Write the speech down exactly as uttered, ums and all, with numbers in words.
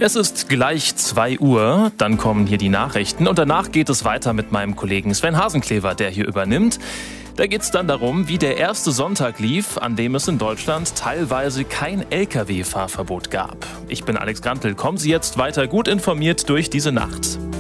Es ist gleich zwei Uhr, dann kommen hier die Nachrichten und danach geht es weiter mit meinem Kollegen Sven Hasenclever, der hier übernimmt. Da geht es dann darum, wie der erste Sonntag lief, an dem es in Deutschland teilweise kein L K W-Fahrverbot gab. Ich bin Alex Grantl, kommen Sie jetzt weiter gut informiert durch diese Nacht.